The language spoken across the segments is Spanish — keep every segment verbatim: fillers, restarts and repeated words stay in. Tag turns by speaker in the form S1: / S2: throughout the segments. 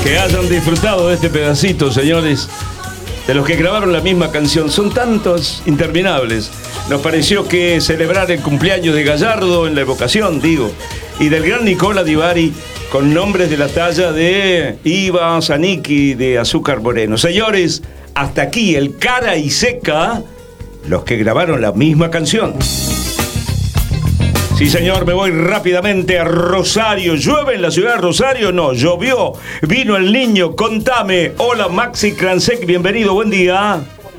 S1: Que hayan disfrutado de este pedacito, señores, de los que grabaron la misma canción. Son tantos interminables. Nos pareció que celebrar el cumpleaños de Gallardo en la evocación, digo, y del gran Nicola Di Bari, con nombres de la talla de Iva Zanicki, de Azúcar Moreno. Señores, hasta aquí el Cara y Seca, los que grabaron la misma canción. Sí, señor, me voy rápidamente a Rosario. ¿Llueve en la ciudad de Rosario? No, llovió. Vino el niño, contame. Hola, Maxi Kransek, bienvenido, buen día.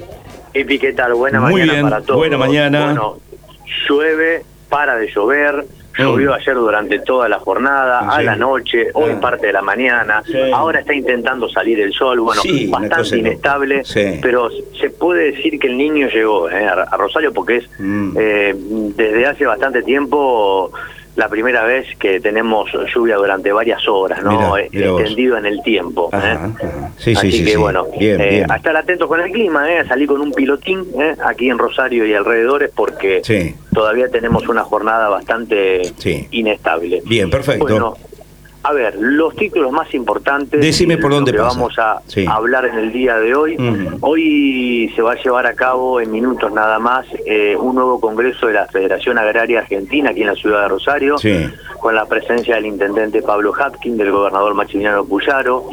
S2: Epi, ¿qué tal? Buena
S1: Muy
S2: mañana
S1: bien,
S2: para todos.
S1: buena mañana.
S2: Bueno, llueve, para de llover. Llovió ayer durante toda la jornada, sí, a la noche, hoy ah. parte de la mañana. Sí. Ahora está intentando salir el sol, bueno, sí, bastante inestable, sí. pero se puede decir que el niño llegó eh, a Rosario porque es mm. eh, desde hace bastante tiempo la primera vez que tenemos lluvia durante varias horas, ¿no? Mirá, mirá extendido vos. En el tiempo. Ajá, ¿eh? Ajá. Sí, Así sí, que sí, bueno, bien, eh, bien. A estar atentos con el clima, ¿eh? Salí con un pilotín ¿eh? aquí en Rosario y alrededores porque sí. todavía tenemos una jornada bastante sí. inestable.
S1: Bien, perfecto.
S2: Bueno, a ver, los títulos más importantes.
S1: Decime por dónde
S2: que
S1: pasa.
S2: vamos a
S1: sí.
S2: hablar en el día de hoy. Uh-huh. Hoy se va a llevar a cabo en minutos nada más eh, un nuevo congreso de la Federación Agraria Argentina aquí en la ciudad de Rosario, sí. con la presencia del intendente Pablo Hapkin, del gobernador Maximiliano Puyaro.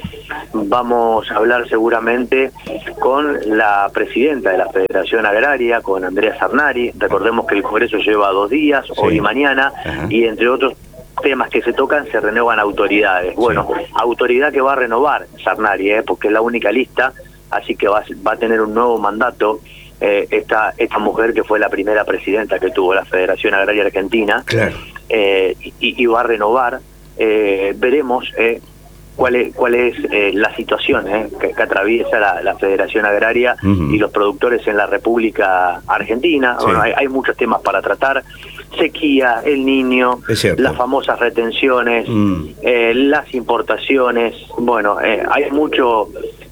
S2: Vamos a hablar seguramente con la presidenta de la Federación Agraria, con Andrea Sarnari. Recordemos que el congreso lleva dos días, sí. hoy y mañana, uh-huh. y entre otros temas que se tocan se renuevan autoridades. Bueno, sí. autoridad que va a renovar Sarnari, ¿eh? porque es la única lista, así que va, va a tener un nuevo mandato eh, esta esta mujer que fue la primera presidenta que tuvo la Federación Agraria Argentina, claro. eh, y, y va a renovar. Eh, veremos eh, cuál es cuál es eh, la situación eh, que, que atraviesa la, la Federación Agraria uh-huh. y los productores en la República Argentina. Sí. Bueno, hay, hay muchos temas para tratar. Sequía, el niño, las famosas retenciones, mm. eh, las importaciones. Bueno, eh, hay mucho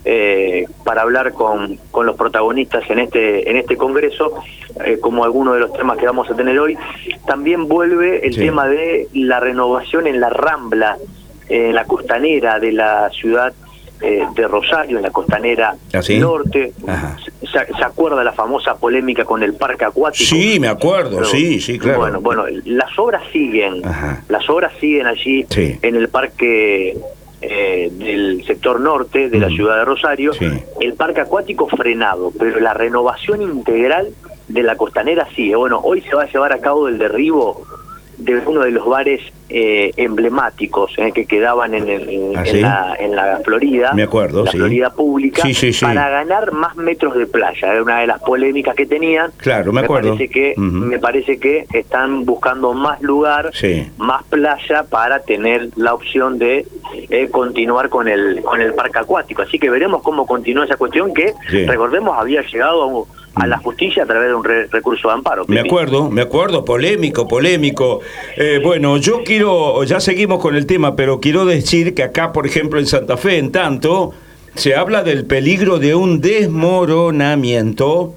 S2: eh, para hablar con, con los protagonistas en este en este congreso, eh, como algunos de los temas que vamos a tener hoy. También vuelve el sí. tema de la renovación en la Rambla, eh, en la costanera de la ciudad eh, de Rosario, en la costanera ¿Ah, sí? norte. ¿Se, ¿Se acuerda la famosa polémica con el parque acuático?
S1: Sí, me acuerdo, Pero, sí, sí, claro.
S2: Bueno, bueno, las obras siguen, Ajá. las obras siguen allí sí. en el parque eh, del sector norte de mm. la ciudad de Rosario. Sí. El parque acuático frenado, pero la renovación integral de la costanera sigue. Bueno, hoy se va a llevar a cabo el derribo de uno de los bares eh, emblemáticos eh, que quedaban en, el, en, ¿Ah, sí? en, la, en la Florida,
S1: me acuerdo,
S2: la
S1: sí.
S2: Florida pública,
S1: sí, sí, sí.
S2: para ganar más metros de playa. Era una de las polémicas que tenían.
S1: Claro, me, me acuerdo.
S2: Parece que, uh-huh. Me parece que están buscando más lugar, sí. más playa para tener la opción de eh, continuar con el con el parque acuático. Así que veremos cómo continúa esa cuestión que, sí. recordemos, había llegado a un a la justicia a través de un re recurso de amparo.
S1: Me acuerdo, me acuerdo, polémico, polémico. Eh, bueno, yo quiero, ya seguimos con el tema, pero quiero decir que acá, por ejemplo, en Santa Fe, en tanto, se habla del peligro de un desmoronamiento,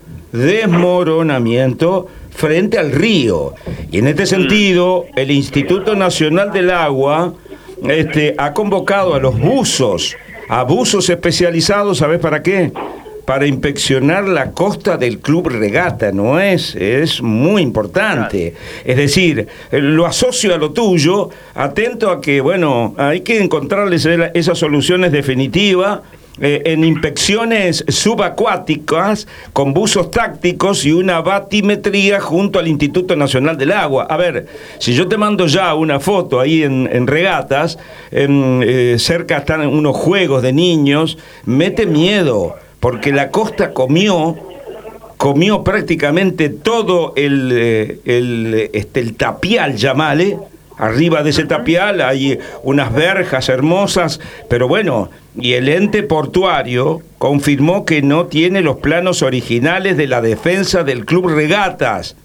S1: desmoronamiento frente al río. Y en este sentido, el Instituto Nacional del Agua este, ha convocado a los buzos, a buzos especializados, ¿sabes para qué? Para inspeccionar la costa del Club Regata, ¿no es? Es muy importante. Claro. Es decir, lo asocio a lo tuyo, atento a que, bueno, hay que encontrarles esas soluciones definitivas eh, en inspecciones subacuáticas con buzos tácticos y una batimetría junto al Instituto Nacional del Agua. A ver, si yo te mando ya una foto ahí en, en Regatas, en, eh, cerca están unos juegos de niños, mete miedo. Porque la costa comió, comió prácticamente todo el, el, este, el tapial, llamale. Arriba de ese tapial hay unas verjas hermosas, pero bueno, y el ente portuario confirmó que no tiene los planos originales de la defensa del Club Regatas.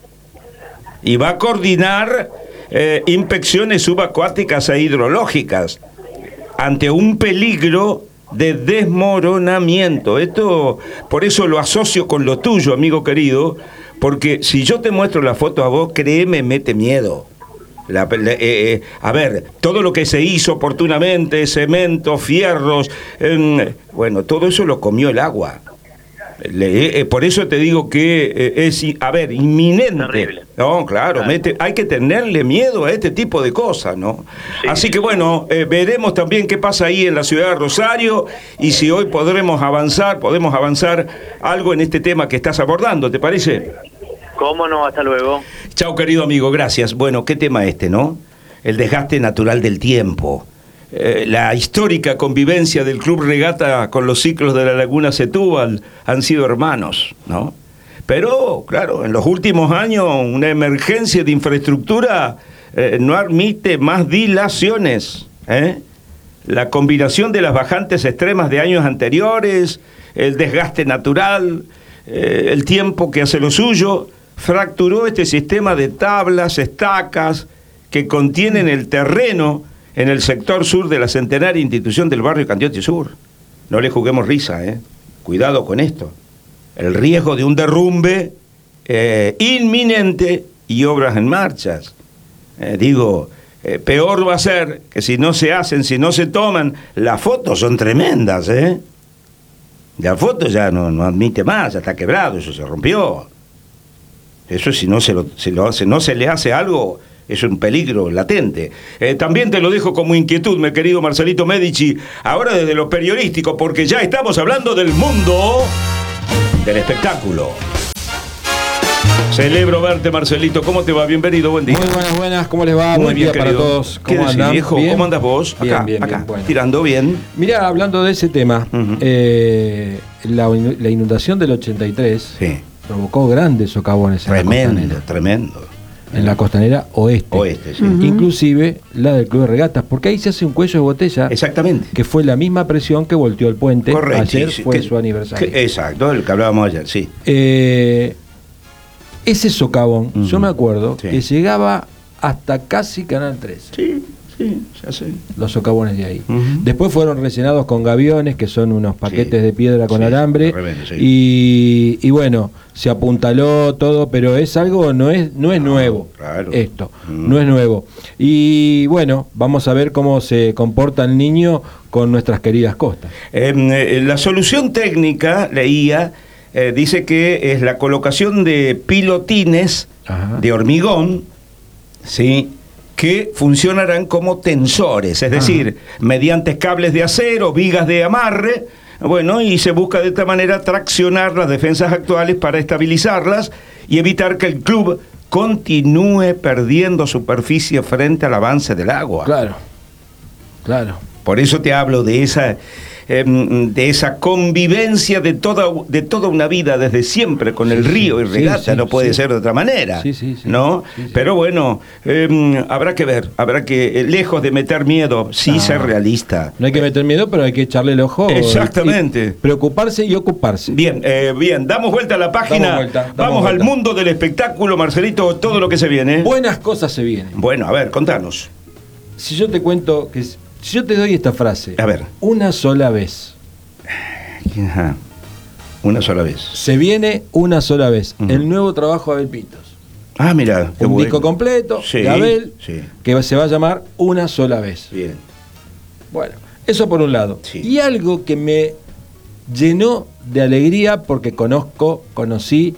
S1: Y va a coordinar eh, inspecciones subacuáticas e hidrológicas ante un peligro de desmoronamiento. Esto, por eso lo asocio con lo tuyo, amigo querido, porque si yo te muestro la foto a vos, créeme, mete miedo. La, eh, eh, a ver, todo lo que se hizo oportunamente, cemento, fierros, eh, bueno, todo eso lo comió el agua. Le, eh, por eso te digo que eh, es, a ver, inminente.
S2: Terrible.
S1: No, claro,
S2: Claro.
S1: Mete, hay que tenerle miedo a este tipo de cosas, ¿no?
S2: Sí,
S1: Así
S2: sí,
S1: que
S2: sí.
S1: bueno, eh, veremos también qué pasa ahí en la ciudad de Rosario y si hoy podremos avanzar, podemos avanzar algo en este tema que estás abordando, ¿te parece?
S2: ¿Cómo no? Hasta luego.
S1: Chao, querido amigo, gracias. Bueno, qué tema este, ¿no? El desgaste natural del tiempo. Eh, la histórica convivencia del Club Regata con los ciclos de la Laguna Setúbal han sido hermanos, ¿no? Pero, claro, en los últimos años una emergencia de infraestructura eh, no admite más dilaciones, ¿eh? La combinación de las bajantes extremas de años anteriores, el desgaste natural, eh, el tiempo que hace lo suyo, fracturó este sistema de tablas, estacas, que contienen el terreno en el sector sur de la centenaria institución del barrio Candioti Sur. No le juguemos risa, ¿eh? Cuidado con esto. El riesgo de un derrumbe eh, inminente y obras en marchas. Eh, digo, eh, peor va a ser que si no se hacen, si no se toman, las fotos son tremendas, ¿eh? La foto ya no, no admite más, ya está quebrado, eso se rompió. Eso si no se, lo, se lo hace, no se le hace algo, es un peligro latente. Eh, también te lo dejo como inquietud, mi querido Marcelito Medici, ahora desde lo periodístico, porque ya estamos hablando del mundo del espectáculo. Celebro verte, Marcelito. ¿Cómo te va? Bienvenido, buen día.
S3: Muy buenas, buenas. ¿Cómo les va?
S1: Muy
S3: Buen
S1: bien,
S3: día
S1: querido.
S3: para todos.
S1: ¿Qué
S3: ¿Cómo
S1: decís,
S3: andan?
S1: viejo?
S3: ¿Bien?
S1: ¿Cómo andas vos?
S3: Bien,
S1: Acá,
S3: bien,
S1: acá.
S3: bien, bueno.
S1: Tirando bien.
S3: Mirá, hablando de ese tema,
S1: Uh-huh.
S3: eh, la, la inundación del ochenta y tres
S1: Sí.
S3: provocó grandes socavones en la,
S1: Tremendo,
S3: costanera,
S1: tremendo.
S3: en la costanera oeste.
S1: Oeste, sí.
S4: Ujú.
S3: Inclusive la del Club de Regatas, porque ahí se hace un cuello de botella
S1: Exactamente.
S3: que fue la misma presión que volteó el puente.
S1: Correcto.
S3: Ayer
S1: sí, sí,
S3: fue
S1: que-
S3: su aniversario.
S1: que- exacto, el que hablábamos ayer, sí.
S3: Eh, ese socavón,
S1: Ujú.
S3: yo me acuerdo,
S1: Sí.
S3: que llegaba hasta casi Canal tres.
S1: Sí, sí, ya sé.
S3: Los socavones de ahí.
S1: Ujú.
S3: Después fueron rellenados con gaviones, que son unos paquetes
S1: Sí.
S3: de piedra con
S1: Sí,
S3: alambre.
S1: tremendo, sí.
S3: y, y bueno, se apuntaló todo, pero es algo, no es, no es nuevo
S1: claro.
S3: esto,
S1: Mm.
S3: no es nuevo. Y bueno, vamos a ver cómo se comporta el niño con nuestras queridas costas.
S1: Eh, eh, la solución técnica, leía, eh, dice que es la colocación de pilotines
S3: Ajá.
S1: de hormigón, ¿sí?, que funcionarán como tensores, es decir, mediante cables de acero, vigas de amarre, bueno, y se busca de esta manera traccionar las defensas actuales para estabilizarlas y evitar que el club continúe perdiendo superficie frente al avance del agua.
S3: Claro, claro.
S1: Por eso te hablo de esa, eh, de esa convivencia de toda, de toda una vida desde siempre con el
S3: Sí,
S1: río y
S3: sí,
S1: Regata,
S3: sí,
S1: no puede
S3: sí.
S1: ser de otra manera,
S3: Sí, sí, sí.
S1: ¿no?
S3: Sí, sí.
S1: Pero bueno, eh, habrá que ver, habrá que, eh, lejos de meter miedo, sí
S3: No.
S1: ser realista.
S3: No hay que meter miedo, pero hay que echarle el ojo.
S1: Exactamente.
S3: y preocuparse y ocuparse.
S1: Bien, eh, bien, damos vuelta a la página,
S3: Damos vuelta, damos
S1: vamos al
S3: vuelta.
S1: mundo del espectáculo, Marcelito, todo lo que se viene.
S3: Buenas cosas se vienen.
S1: Bueno, a ver, contanos.
S3: Si yo te cuento que si yo te doy esta frase,
S1: A ver.
S3: una sola vez,
S1: Ajá. Una sola vez.
S3: se viene una sola vez,
S1: Ujú.
S3: el nuevo trabajo de Abel Pintos.
S1: Ah, mira, qué
S3: Un
S1: bueno.
S3: disco completo
S1: Sí,
S3: de Abel,
S1: sí.
S3: que se va a llamar Una sola vez.
S1: Bien.
S3: Bueno, eso por un lado.
S1: Sí.
S3: Y algo que me llenó de alegría porque conozco, conocí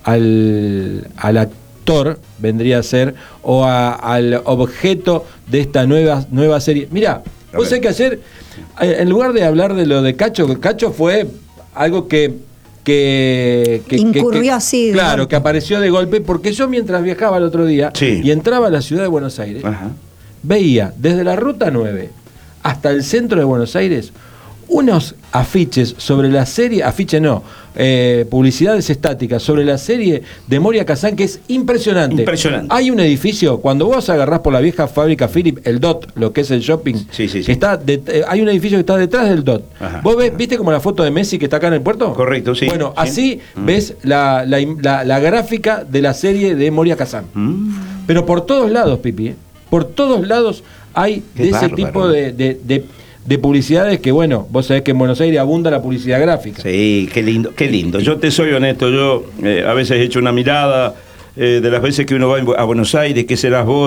S3: al, al actor, vendría a ser, o a- al objeto de esta nueva, nueva serie. Mirá,
S1: A
S3: vos
S1: ver.
S3: sabés que ayer, eh, en lugar de hablar de lo de Cacho, que Cacho fue algo que... que, que- que-
S4: Incurrió
S3: que-
S4: así de
S3: Claro,
S4: golpe.
S3: que apareció de golpe, porque yo mientras viajaba el otro día
S1: Sí.
S3: y entraba a la ciudad de Buenos Aires,
S1: Ajá.
S3: veía desde la Ruta nueve hasta el centro de Buenos Aires unos afiches sobre la serie, afiche no, eh, publicidades estáticas sobre la serie de Moria Kazan, que es impresionante.
S1: Impresionante.
S3: Hay un edificio, cuando vos agarrás por la vieja fábrica Philip, el D O T, lo que es el shopping,
S1: Sí, sí, sí.
S3: que está de- eh, hay un edificio que está detrás del D O T.
S1: Ajá.
S3: ¿Vos ves, viste como la foto de Messi que está acá en el puerto?
S1: Correcto, sí.
S3: Bueno,
S1: Sí.
S3: así
S1: Mm.
S3: ves la, la, la- la gráfica de la serie de Moria Kazan.
S1: Mm.
S3: Pero por todos lados, Pipi, ¿eh? Por todos lados hay
S1: Qué
S3: de ese
S1: bárbaro.
S3: tipo de, de- de- de publicidades que, bueno, vos sabés que en Buenos Aires abunda la publicidad gráfica.
S1: Sí, qué lindo, qué lindo. Yo te soy honesto, yo eh, a veces he hecho una mirada eh, de las veces que uno va a Buenos Aires, que serás vos,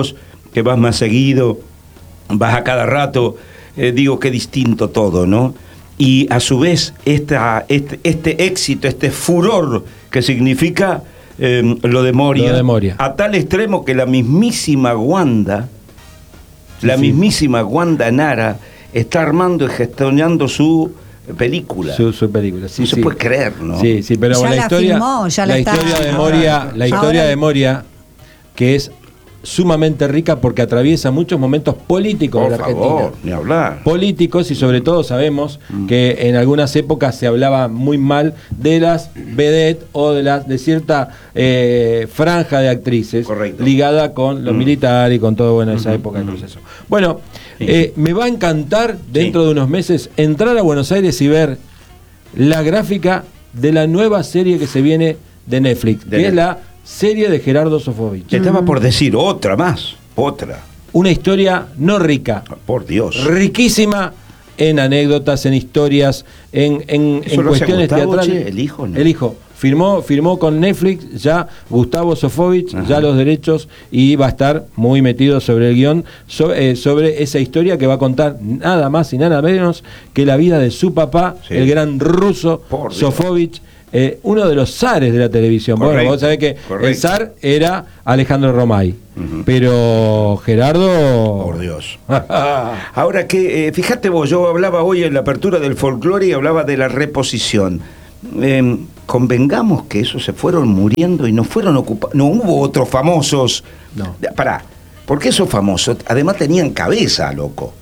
S1: que vas más seguido, vas a cada rato, eh, digo, qué distinto todo, ¿no? Y a su vez, esta, este, este éxito, este furor que significa eh, lo de Moria,
S3: lo de Moria,
S1: a tal extremo que la mismísima Wanda, sí, la sí. mismísima Wanda Nara, está armando y gestionando su película.
S3: Su, su película, sí,
S1: no
S3: sí.
S1: se puede creer, ¿no?
S3: Sí, sí, pero
S4: ya
S3: la,
S4: la
S3: historia,
S4: filmó, ya la,
S3: la
S4: está...
S3: historia de Moria, la historia
S4: Ahora...
S3: de Moria, que es sumamente rica porque atraviesa muchos momentos políticos
S1: Por
S3: de la Argentina.
S1: favor, ni hablar.
S3: Políticos, y sobre todo sabemos mm. que en algunas épocas se hablaba muy mal de las vedettes o de las de cierta eh, franja de actrices.
S1: Correcto.
S3: Ligada con lo mm. militar y con todo, bueno, esa mm. época del proceso. Bueno, sí. eh, me va a encantar dentro sí. de unos meses entrar a Buenos Aires y ver la gráfica de la nueva serie que se viene de Netflix, de que Netflix. es la serie de Gerardo Sofovich.
S1: Te estaba por decir otra más, otra.
S3: Una historia no rica.
S1: Por Dios.
S3: Riquísima en anécdotas, en historias, en, en, en cuestiones
S1: Gustavo,
S3: teatrales.
S1: Che, el hijo, ¿no?
S3: El hijo. Firmó, firmó con Netflix ya Gustavo Sofovich, Ajá. ya los derechos, y va a estar muy metido sobre el guión, sobre, eh, sobre esa historia que va a contar nada más y nada menos que la vida de su papá, sí. el gran ruso Sofovich. Eh, uno de los zares de la televisión. Correcto, bueno, vos sabés que correcto. el zar era Alejandro Romay, uh-huh. pero Gerardo...
S1: Por Dios. Ahora que, eh, fíjate vos, yo hablaba hoy en la apertura del folclore y hablaba de la reposición. Eh, convengamos que esos se fueron muriendo y no fueron ocupados, no hubo otros famosos.
S3: No.
S1: Pará, porque esos famosos además tenían cabeza, loco.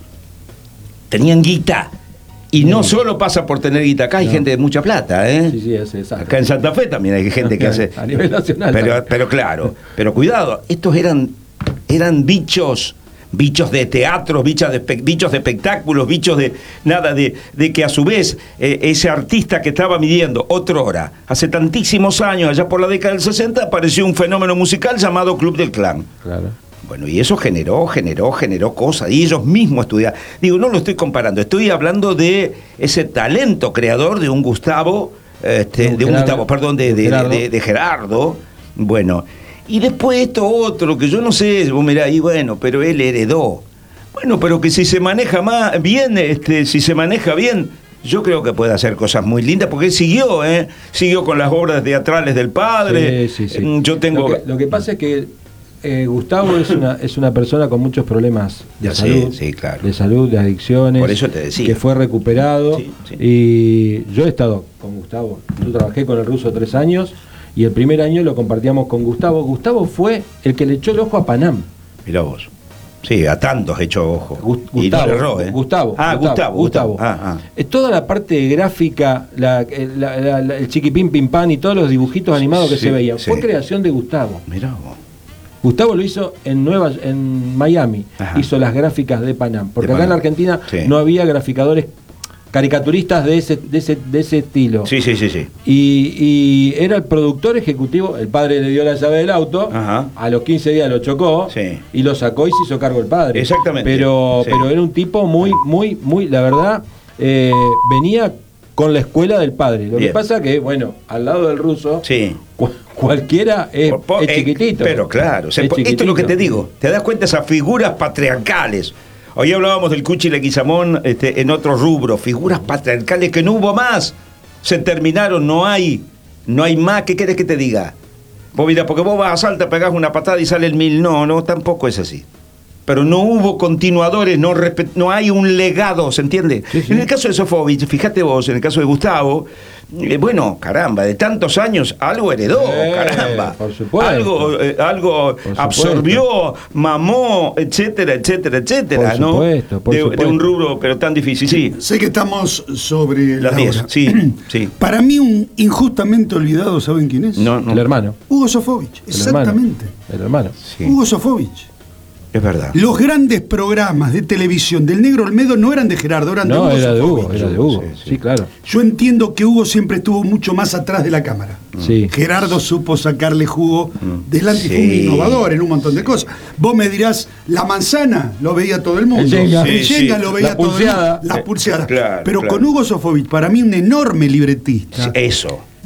S1: Tenían guita. Y no solo pasa por tener guita, acá hay no. gente de mucha plata, ¿eh?
S3: Sí, sí, es exacto.
S1: Acá en Santa Fe también hay gente que hace...
S3: A nivel nacional.
S1: Pero, pero claro, pero cuidado, estos eran, eran bichos, bichos de teatro, bichos de, bichos de espectáculos, bichos de nada, de, de que a su vez eh, ese artista que estaba midiendo otrora, hace tantísimos años, allá por la década del sesenta, apareció un fenómeno musical llamado Club del Clan.
S3: Claro.
S1: Bueno, y eso generó, generó, generó cosas, y ellos mismos estudiaron. Digo, no lo estoy comparando, estoy hablando de ese talento creador de un Gustavo, este, de un Gerardo, Gustavo, perdón, de, de, Gerardo. De, de, de Gerardo. Bueno, y después esto otro, que yo no sé, vos mirá, y bueno, pero él heredó. Bueno, pero que si se maneja más bien, este, si se maneja bien, yo creo que puede hacer cosas muy lindas, porque él siguió, ¿eh? Siguió con las obras teatrales del padre.
S3: Sí, sí, sí.
S1: Yo tengo...
S3: Lo que, lo que pasa es que Eh, Gustavo es una es una persona con muchos problemas de
S1: sí,
S3: salud,
S1: sí, claro.
S3: de salud, de adicciones.
S1: Por eso te decía.
S3: Que fue recuperado.
S1: Sí, sí.
S3: Y yo he estado con Gustavo. Yo trabajé con el ruso tres años y el primer año lo compartíamos con Gustavo. Gustavo fue el que le echó el ojo a Panam.
S1: Mirá vos. Sí, a tantos echó ojo.
S3: Gustavo,
S1: y no le erró, ¿eh?
S3: Gustavo.
S1: Ah, Gustavo.
S3: Gustavo. Gustavo.
S1: Ah, ah.
S3: Toda la parte gráfica, la, la, la, la, el chiquipín pim pam y todos los dibujitos animados que sí, se veían, sí. fue creación de Gustavo.
S1: Mirá vos.
S3: Gustavo lo hizo en Nueva, en Miami, Ajá. hizo las gráficas de Panam, porque de acá Panam. en Argentina sí. no había graficadores caricaturistas de ese, de ese, de ese estilo.
S1: Sí, sí, sí, sí.
S3: Y, y era el productor ejecutivo, el padre le dio la llave del auto,
S1: Ajá.
S3: a los quince días lo chocó
S1: sí.
S3: y lo sacó y se hizo cargo el padre.
S1: Exactamente.
S3: Pero,
S1: sí.
S3: pero era un tipo muy, muy, muy, la verdad, eh, venía con la escuela del padre. Lo Bien. que pasa que, bueno, al lado del ruso,
S1: sí.
S3: cu cualquiera es, por, por, es chiquitito.
S1: Eh, pero claro, o sea,
S3: es
S1: esto es lo que te digo. Te das cuenta de esas figuras patriarcales. Hoy hablábamos del Cuchi Leguizamón este, en otro rubro, figuras patriarcales que no hubo más. Se terminaron, no hay, no hay más. ¿Qué querés que te diga? Vos mirá, porque vos vas a Salta, pegás una patada y sale el mil. No, no, tampoco es así. Pero no hubo continuadores, no, no hay un legado, ¿se entiende? Sí, sí. En el caso de Sofovich, fíjate vos, en el caso de Gustavo, eh, bueno, caramba, de tantos años algo heredó, eh, caramba.
S3: Por supuesto.
S1: Algo, eh, algo por absorbió, supuesto. mamó, etcétera, etcétera, etcétera,
S3: por
S1: ¿no?
S3: Supuesto, por
S1: de,
S3: supuesto.
S1: de un rubro, pero tan difícil, sí.
S5: Sé que estamos sobre
S1: las diez, sí, sí.
S5: Para mí un injustamente olvidado, ¿saben quién es?
S1: No, no.
S3: El hermano.
S5: Hugo Sofovich,
S3: el
S5: exactamente.
S3: Hermano. El hermano.
S5: Sí. Hugo Sofovich.
S1: Es verdad.
S5: Los grandes programas de televisión del Negro Olmedo no eran de Gerardo, eran
S3: no,
S5: de Hugo
S3: era
S5: Sofovich.
S3: de Hugo, era de Hugo, sí, sí. sí, claro.
S5: Yo entiendo que Hugo siempre estuvo mucho más atrás de la cámara.
S3: Sí.
S5: Gerardo supo sacarle jugo delante y sí. fue un innovador en un montón de cosas. Vos me dirás, la manzana lo veía todo el mundo.
S3: El Jenga,
S5: el
S3: sí,
S5: Jenga
S3: sí.
S5: lo veía
S3: la
S5: todo
S3: pulseada.
S5: el mundo. Las pulseadas.
S1: Claro,
S5: Pero
S1: claro.
S5: con Hugo Sofovich, para mí un enorme libretista.
S1: Eso.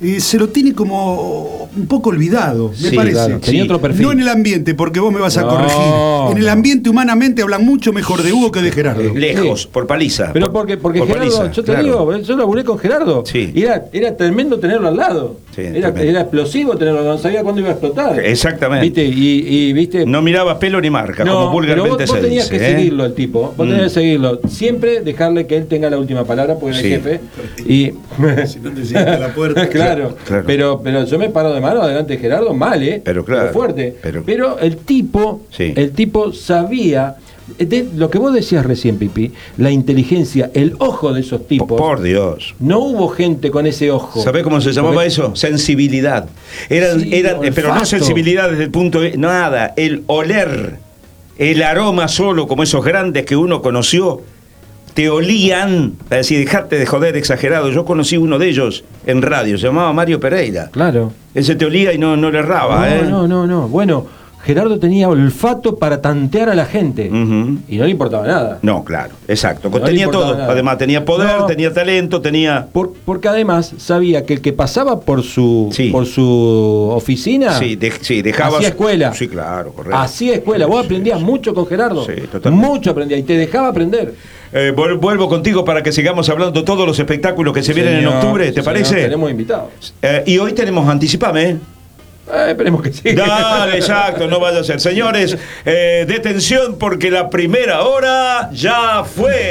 S5: eh, se lo tiene como un poco olvidado, me
S3: Sí,
S5: parece.
S3: claro, tenía
S5: Sí.
S3: otro perfil.
S5: No en el ambiente, porque vos me vas a
S3: No,
S5: corregir. En el
S3: no.
S5: ambiente humanamente hablan mucho mejor de Hugo que de Gerardo.
S3: Eh,
S1: Lejos,
S3: Sí.
S1: por paliza.
S3: Pero
S1: por-
S3: porque, porque
S1: por
S3: Gerardo,
S1: paliza,
S3: yo te
S1: claro.
S3: digo, yo laburé con Gerardo.
S1: Sí.
S3: Y Era, era tremendo tenerlo al lado.
S1: Sí,
S3: era,
S1: tremendo.
S3: era explosivo tenerlo, no sabía cuándo iba a explotar.
S1: Exactamente.
S3: ¿Viste? Y, y viste.
S1: No miraba pelo ni marca,
S3: No,
S1: como
S3: pero vos,
S1: vulgarmente
S3: vos
S1: se
S3: tenías
S1: dice.
S3: que
S1: ¿eh?
S3: seguirlo al tipo, vos
S1: Mm.
S3: tenías que seguirlo. Siempre dejarle que él tenga la última palabra, porque
S1: Sí.
S3: era el jefe. Y.
S5: Si no te sientas a la puerta.
S3: claro,
S1: Claro.
S3: Pero, pero yo me paro de mano delante de Gerardo, mal, ¿eh?
S1: Pero claro,
S3: fuerte.
S1: pero-
S3: Pero, el tipo,
S1: Sí.
S3: el tipo sabía. De, lo que vos decías recién, Pipi, la inteligencia, el ojo de esos tipos.
S1: Por Dios.
S3: No hubo gente con ese ojo.
S1: ¿Sabés cómo se llamaba
S3: Porque-
S1: eso? Sensibilidad. Eran,
S3: Sí,
S1: eran, eh, pero no
S3: olfato.
S1: sensibilidad desde el punto de nada, el oler, el aroma solo, como esos grandes que uno conoció, te olían, para decir, dejate de joder exagerado. Yo conocí uno de ellos en radio, se llamaba Mario Pereira.
S3: Claro.
S1: Ese te olía y no, no le erraba,
S3: no,
S1: ¿eh?
S3: no, no, no. Bueno, Gerardo tenía olfato para tantear a la gente.
S1: Ujú.
S3: Y no le importaba nada.
S1: No, claro, exacto.
S3: No le
S1: tenía
S3: importaba
S1: todo.
S3: nada.
S1: Además, tenía poder,
S3: No.
S1: tenía talento, tenía.
S3: Por- porque además sabía que el que pasaba por su
S1: Sí.
S3: por su oficina
S1: Sí, de- sí, dejaba.
S3: hacía escuela.
S1: Sí, claro, correcto.
S3: hacía escuela. Vos
S1: Sí,
S3: aprendías
S1: sí.
S3: mucho con Gerardo.
S1: Sí, totalmente.
S3: Mucho aprendías y te dejaba aprender.
S1: Eh, vol- vuelvo contigo para que sigamos hablando de todos los espectáculos que se vienen en
S3: Señor,
S1: octubre, ¿te
S3: señor,
S1: parece?
S3: Tenemos invitados.
S1: Eh, y hoy tenemos Anticipame, ¿eh?
S3: Eh, esperemos que sí.
S1: Dale, exacto, no vaya a ser. Señores, eh, detención porque la primera hora ya fue.